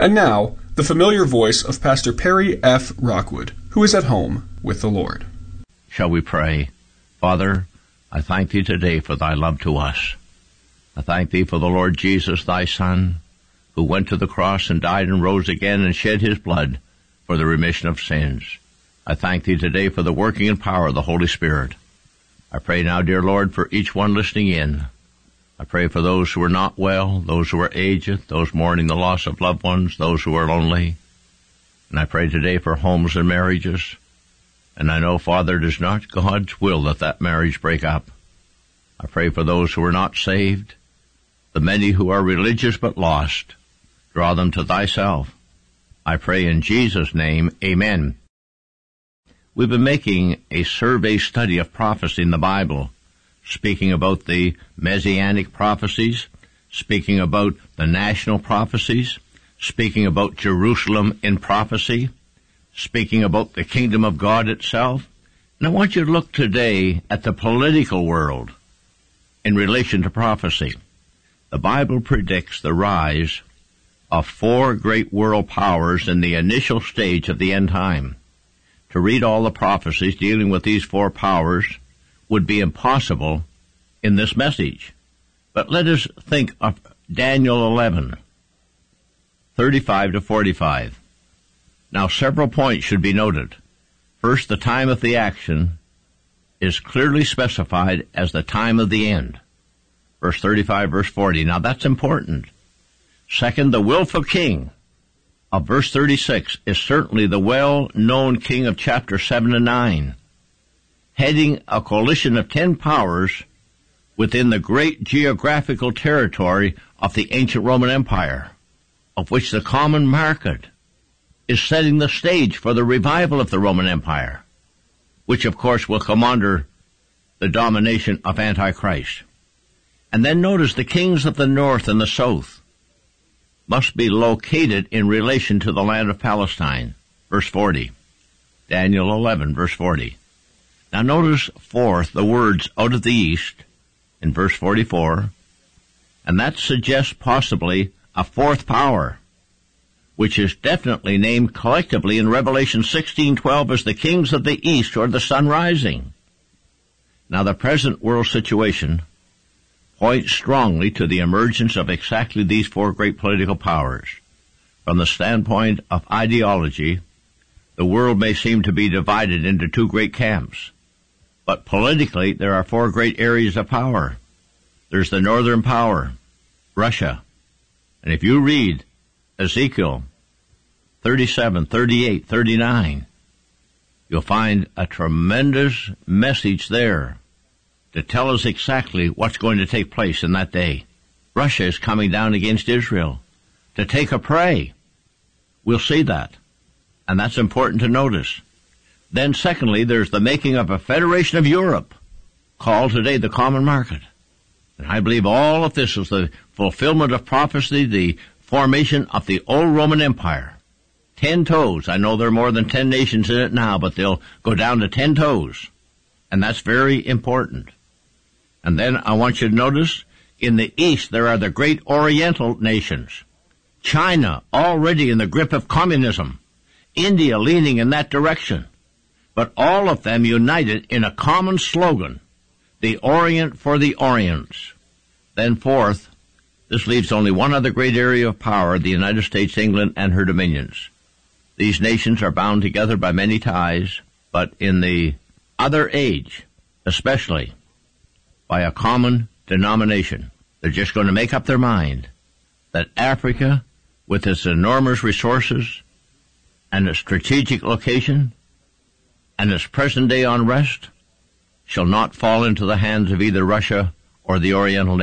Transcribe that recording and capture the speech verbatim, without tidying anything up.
And now, the familiar voice of Pastor Perry F. Rockwood, who is at home with the Lord. Shall we pray? Father, I thank Thee today for Thy love to us. I thank Thee for the Lord Jesus, Thy Son, who went to the cross and died and rose again and shed His blood for the remission of sins. I thank Thee today for the working and power of the Holy Spirit. I pray now, dear Lord, for each one listening in. I pray for those who are not well, those who are aged, those mourning the loss of loved ones, those who are lonely. And I pray today for homes and marriages. And I know, Father, it is not God's will that that marriage break up. I pray for those who are not saved, the many who are religious but lost. Draw them to Thyself. I pray in Jesus' name, amen. We've been making a survey study of prophecy in the Bible, speaking about the Messianic prophecies, speaking about the national prophecies, speaking about Jerusalem in prophecy, speaking about the kingdom of God itself. And I want you to look today at the political world in relation to prophecy. The Bible predicts the rise of four great world powers in the initial stage of the end time. To read all the prophecies dealing with these four powers would be impossible in this message. But let us think of Daniel eleven, thirty-five to forty-five. Now, several points should be noted. First, the time of the action is clearly specified as the time of the end. Verse thirty-five, verse forty. Now, that's important. Second, the willful king of verse thirty-six is certainly the well-known king of chapter seven and nine, heading a coalition of ten powers within the great geographical territory of the ancient Roman Empire, of which the common market is setting the stage for the revival of the Roman Empire, which of course will come under the domination of Antichrist. And then notice the kings of the north and the south must be located in relation to the land of Palestine. Verse forty. Daniel eleven, verse forty. Now notice, fourth, the words out of the east in verse forty-four, and that suggests possibly a fourth power, which is definitely named collectively in Revelation sixteen twelve as the kings of the east or the sun rising. Now the present world situation points strongly to the emergence of exactly these four great political powers. From the standpoint of ideology, the world may seem to be divided into two great camps. But politically, there are four great areas of power. There's the northern power, Russia. And if you read Ezekiel thirty-seven, thirty-eight, thirty-nine, you'll find a tremendous message there to tell us exactly what's going to take place in that day. Russia is coming down against Israel to take a prey. We'll see that. And that's important to notice. Then secondly, there's the making of a federation of Europe, called today the common market. And I believe all of this is the fulfillment of prophecy, the formation of the old Roman Empire. Ten toes. I know there are more than ten nations in it now, but they'll go down to ten toes. And that's very important. And then I want you to notice, in the east there are the great Oriental nations. China, already in the grip of communism. India leaning in that direction. But all of them united in a common slogan, the Orient for the Orients. Then fourth, this leaves only one other great area of power, the United States, England, and her dominions. These nations are bound together by many ties, but in the other age, especially, by a common denomination. They're just going to make up their mind that Africa, with its enormous resources and its strategic location and its present-day unrest, shall not fall into the hands of either Russia or the Oriental